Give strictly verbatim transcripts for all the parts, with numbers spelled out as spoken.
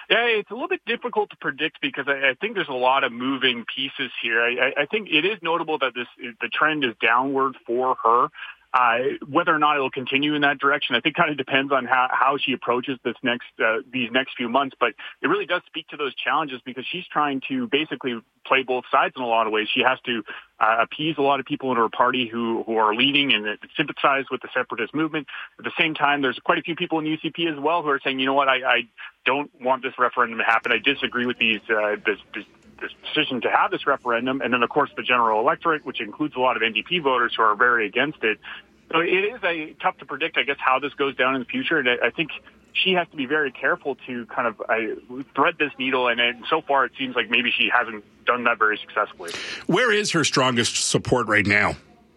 Yeah, it's a little bit difficult to predict because I, I think there's a lot of moving pieces here. I, I think it is notable that this the trend is downward for her. Uh, whether or not it will continue in that direction, I think kind of depends on how, how she approaches this next uh, these next few months. But it really does speak to those challenges because she's trying to basically play both sides in a lot of ways. She has to uh, appease a lot of people in her party who, who are leaning and sympathize with the separatist movement. At the same time, there's quite a few people in U C P as well who are saying, you know what, I, I don't want this referendum to happen. I disagree with these uh, this, this this decision to have this referendum. And then, of course, the general electorate, which includes a lot of N D P voters who are very against it. So it is a tough to predict, I guess, how this goes down in the future. And I, I think she has to be very careful to kind of uh, thread this needle. And, and so far, it seems like maybe she hasn't done that very successfully. Where is her strongest support right now?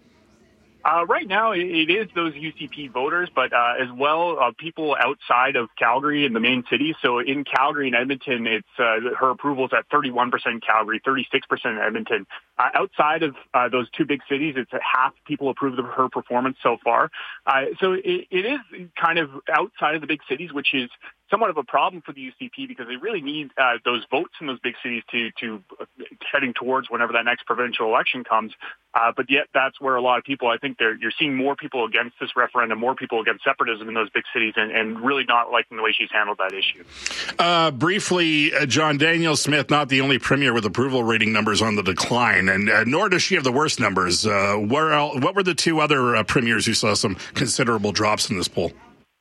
Uh, right now, it is those U C P voters, but uh, as well uh, people outside of Calgary and the main cities. So in Calgary and Edmonton, it's uh, her approval is at thirty-one percent Calgary, thirty-six percent Edmonton. Uh, outside of uh, those two big cities, it's half people approve of her performance so far. Uh, so it, it is kind of outside of the big cities, which is somewhat of a problem for the U C P because they really need uh, those votes in those big cities to to uh, heading towards whenever that next provincial election comes. Uh, but yet that's where a lot of people, I think they're, you're seeing more people against this referendum, more people against separatism in those big cities and, and really not liking the way she's handled that issue. Uh, briefly, uh, John, Danielle Smith, not the only premier with approval rating numbers on the decline, and uh, nor does she have the worst numbers. Uh, where else, what were the two other uh, premiers who saw some considerable drops in this poll?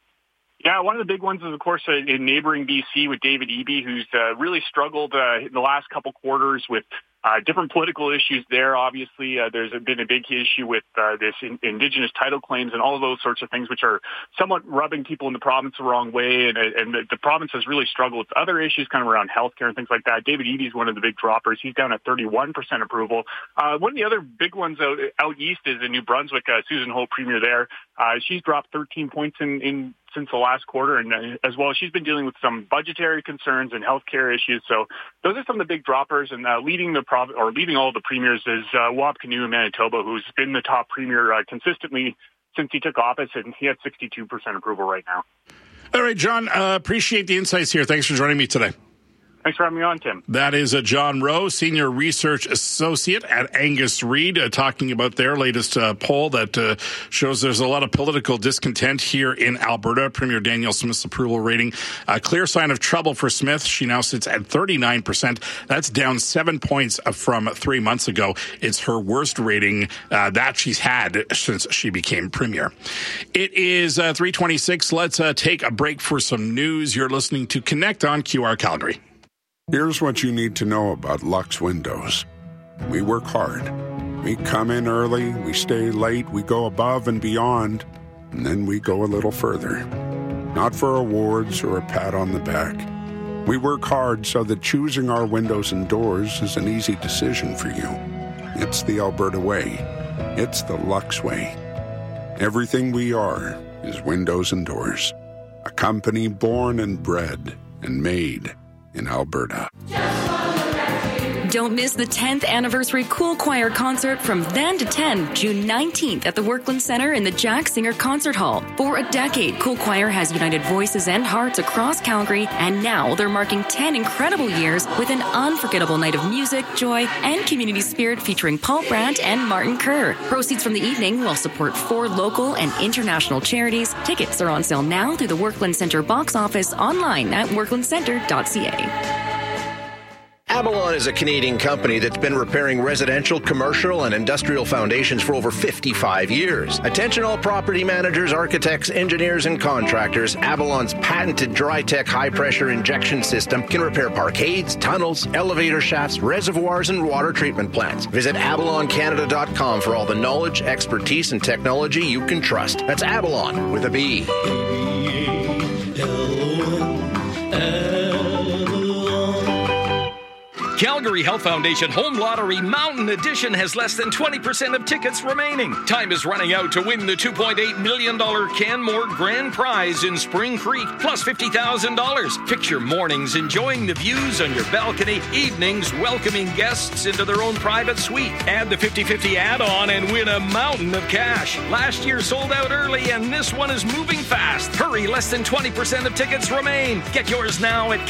Yeah, one of the big ones is, of course, uh, in neighboring B C with David Eby, who's uh, really struggled uh, in the last couple quarters with uh, different political issues there. Obviously, uh, there's been a big issue with uh, this in- Indigenous title claims and all of those sorts of things, which are somewhat rubbing people in the province the wrong way. And, and the, the province has really struggled with other issues kind of around healthcare and things like that. David Eby is one of the big droppers. He's down at thirty-one percent approval. Uh, one of the other big ones out, out east is in New Brunswick. Uh, Susan Hope, premier there. Uh, she's dropped thirteen points in, in since the last quarter, and uh, as well, she's been dealing with some budgetary concerns and healthcare issues. So those are some of the big droppers. And uh, leading the prov- or leading all the premiers is uh, Wab Kinew in Manitoba, who's been the top premier uh, consistently since he took office, and he has sixty-two percent approval right now. All right, John, uh, appreciate the insights here. Thanks for joining me today. Thanks for having me on, Tim. That is uh, John Rowe, Senior Research Associate at Angus Reid, uh, talking about their latest uh, poll that uh, shows there's a lot of political discontent here in Alberta. Premier Danielle Smith's approval rating, a clear sign of trouble for Smith. She now sits at thirty-nine percent. That's down seven points from three months ago. It's her worst rating uh, that she's had since she became Premier. It is uh, three twenty-six. Let's uh, take a break for some news. You're listening to Connect on Q R Calgary. Here's what you need to know about Lux Windows. We work hard. We come in early, we stay late, we go above and beyond, and then we go a little further. Not for awards or a pat on the back. We work hard so that choosing our windows and doors is an easy decision for you. It's the Alberta way. It's the Lux way. Everything we are is windows and doors. A company born and bred and made in Alberta. Don't miss the tenth anniversary Cool Choir concert from then to ten, June nineteenth at the Workland Centre in the Jack Singer Concert Hall. For a decade, Cool Choir has united voices and hearts across Calgary, and now they're marking ten incredible years with an unforgettable night of music, joy, and community spirit featuring Paul Brandt and Martin Kerr. Proceeds from the evening will support four local and international charities. Tickets are on sale now through the Workland Centre box office online at workland centre dot c a. Avalon is a Canadian company that's been repairing residential, commercial, and industrial foundations for over fifty-five years. Attention all property managers, architects, engineers, and contractors. Avalon's patented DryTech high-pressure injection system can repair parkades, tunnels, elevator shafts, reservoirs, and water treatment plants. Visit avalon canada dot com for all the knowledge, expertise, and technology you can trust. That's Avalon with a B. Calgary Health Foundation Home Lottery Mountain Edition has less than twenty percent of tickets remaining. Time is running out to win the two point eight million dollars Canmore Grand Prize in Spring Creek, plus fifty thousand dollars. Picture mornings enjoying the views on your balcony, evenings welcoming guests into their own private suite. Add the fifty-fifty add-on and win a mountain of cash. Last year sold out early, and this one is moving fast. Hurry, less than twenty percent of tickets remain. Get yours now at